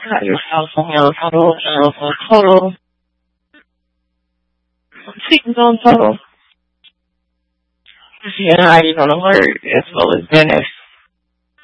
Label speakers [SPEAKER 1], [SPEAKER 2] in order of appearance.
[SPEAKER 1] Got your house on your total. Seasons on total. You're not even alert as well as Dennis.